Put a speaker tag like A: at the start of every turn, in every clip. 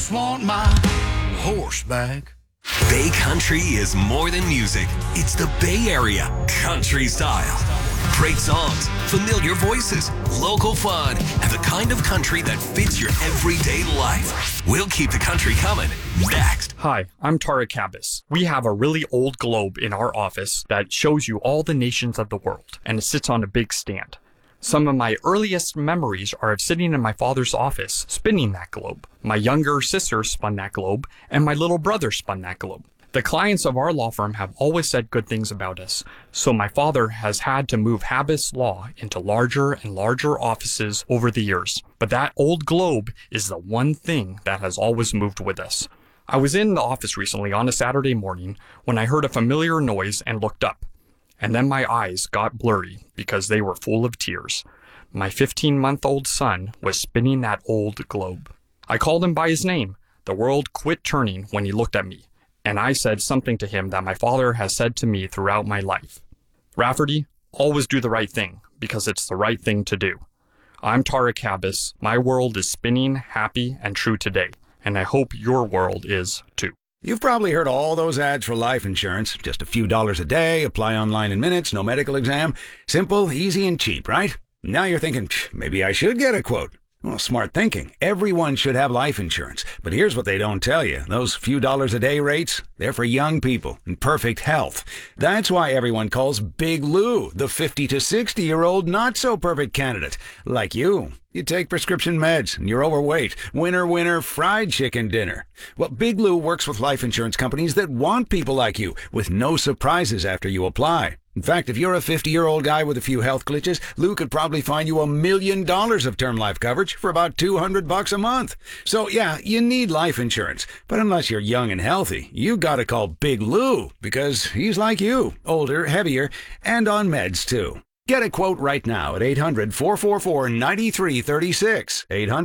A: Want my horse back.
B: Bay Country is more than music. It's the Bay Area country style. Great songs, familiar voices, local fun, and the kind of country that fits your everyday life. We'll keep the country coming. Next.
C: Hi, I'm Tara Cabas. We have a really old globe in our office that shows you all the nations of the world, and it sits on a big stand. Some of my earliest memories are of sitting in my father's office, spinning that globe. My younger sister spun that globe, and my little brother spun that globe. The clients of our law firm have always said good things about us, so my father has had to move Habas Law into larger and larger offices over the years. But that old globe is the one thing that has always moved with us. I was in the office recently on a Saturday morning when I heard a familiar noise and looked up. And then my eyes got blurry because they were full of tears. My 15-month-old son was spinning that old globe. I called him by his name. The world quit turning when he looked at me, and I said something to him that my father has said to me throughout my life. Rafferty, always do the right thing, because it's the right thing to do. I'm Tara Cabas. My world is spinning, happy, and true today, and I hope your world is too.
A: You've probably heard all those ads for life insurance. Just a few dollars a day, apply online in minutes, no medical exam. Simple, easy, and cheap, right? Now you're thinking, maybe I should get a quote. Well, smart thinking. Everyone should have life insurance. But here's what they don't tell you. Those few dollars a day rates, they're for young people in perfect health. That's why everyone calls Big Lou the 50 to 60-year-old not-so-perfect candidate. Like you. You take prescription meds, and you're overweight. Winner, winner, fried chicken dinner. Well, Big Lou works with life insurance companies that want people like you, with no surprises after you apply. In fact, if you're a 50-year-old guy with a few health glitches, Lou could probably find you $1 million of term life coverage for about $200 a month. So, yeah, you need life insurance. But unless you're young and healthy, you gotta call Big Lou, because he's like you, older, heavier, and on meds, too. Get a quote right now at 800-444-9336,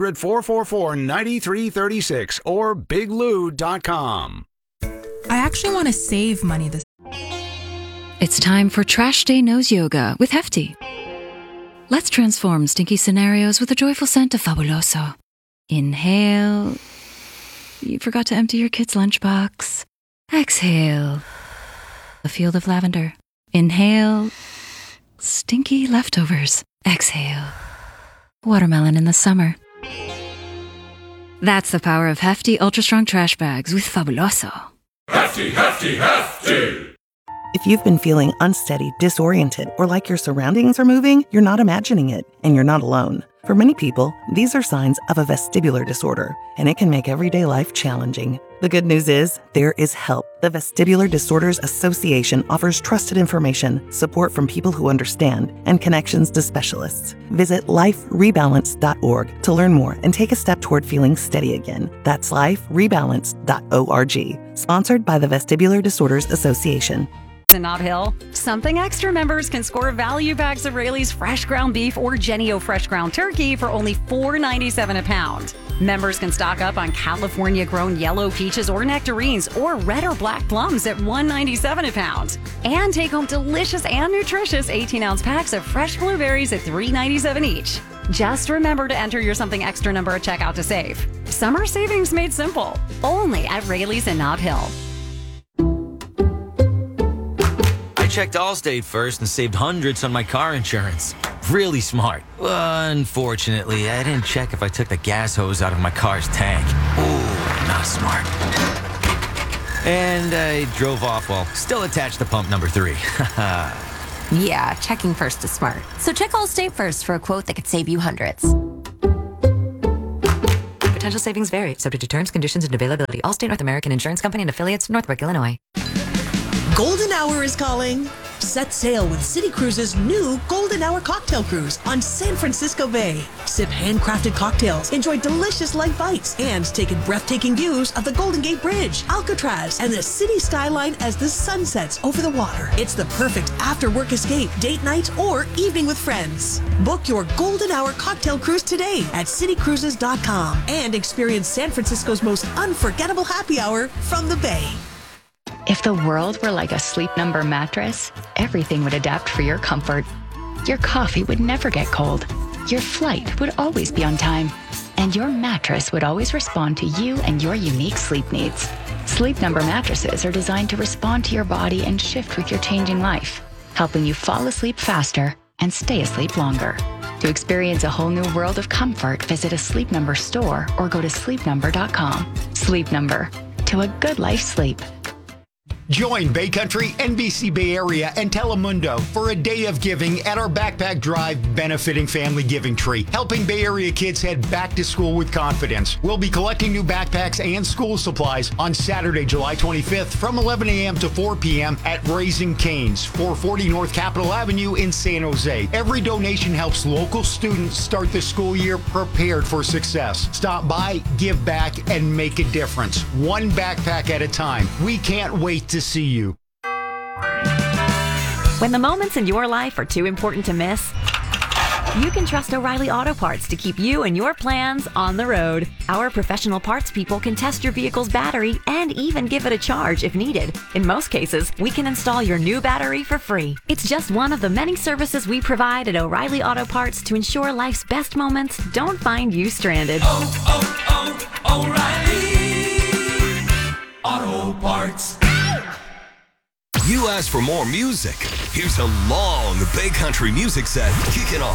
A: 800-444-9336, or biglou.com.
D: I actually want to save money this.
E: It's time for Trash Day Nose Yoga with Hefty. Let's transform stinky scenarios with a joyful scent of Fabuloso. Inhale. You forgot to empty your kid's lunchbox. Exhale. A field of lavender. Inhale. Stinky leftovers. Exhale. Watermelon in the summer. That's the power of Hefty Ultra Strong Trash Bags with Fabuloso.
F: Hefty, hefty, hefty!
G: If you've been feeling unsteady, disoriented, or like your surroundings are moving, you're not imagining it, and you're not alone. For many people, these are signs of a vestibular disorder, and it can make everyday life challenging. The good news is, there is help. The Vestibular Disorders Association offers trusted information, support from people who understand, and connections to specialists. Visit liferebalance.org to learn more and take a step toward feeling steady again. That's liferebalance.org. Sponsored by the Vestibular Disorders Association.
H: In Nob Hill, Something Extra members can score value bags of Rayleigh's fresh ground beef or Jennie-O fresh ground turkey for only $4.97 a pound. Members can stock up on California-grown yellow peaches or nectarines or red or black plums at $1.97 a pound. And take home delicious and nutritious 18-ounce packs of fresh blueberries at $3.97 each. Just remember to enter your Something Extra number at checkout to save. Summer savings made simple. Only at Rayleigh's in Nob Hill.
I: I checked Allstate first and saved hundreds on my car insurance. Really smart. Unfortunately, I didn't check if I took the gas hose out of my car's tank. Ooh, not smart. And I drove off while still attached to pump number 3.
J: Yeah, checking first is smart. So check Allstate first for a quote that could save you hundreds.
K: Potential savings vary, subject to terms, conditions, and availability. Allstate North American Insurance Company and affiliates, Northbrook, Illinois.
L: Golden Hour is calling. Set sail with City Cruises' new Golden Hour cocktail cruise on San Francisco Bay. Sip handcrafted cocktails, enjoy delicious light bites, and take in breathtaking views of the Golden Gate Bridge, Alcatraz, and the city skyline as the sun sets over the water. It's the perfect after-work escape, date night, or evening with friends. Book your Golden Hour cocktail cruise today at citycruises.com and experience San Francisco's most unforgettable happy hour from the Bay.
M: If the world were like a Sleep Number mattress, everything would adapt for your comfort. Your coffee would never get cold. Your flight would always be on time. and your mattress would always respond to you and your unique sleep needs. Sleep Number mattresses are designed to respond to your body and shift with your changing life, helping you fall asleep faster and stay asleep longer. To experience a whole new world of comfort, visit a Sleep Number store or go to sleepnumber.com. Sleep Number, to a good life sleep.
N: Join Bay Country, NBC Bay Area, and Telemundo for a day of giving at our Backpack Drive benefiting Family Giving Tree, helping Bay Area kids head back to school with confidence. We'll be collecting new backpacks and school supplies on Saturday, July 25th from 11 a.m. to 4 p.m. at Raising Cane's, 440 North Capitol Avenue in San Jose. Every donation helps local students start the school year prepared for success. Stop by, give back, and make a difference. One backpack at a time. We can't wait to see you.
O: When the moments in your life are too important to miss, you can trust O'Reilly Auto Parts to keep you and your plans on the road. Our professional parts people can test your vehicle's battery and even give it a charge if needed. In most cases, we can install your new battery for free. It's just one of the many services we provide at O'Reilly Auto Parts to ensure life's best moments don't find you stranded.
B: O'Reilly Auto Parts. You asked for more music. Here's a long Bay Country music set kicking off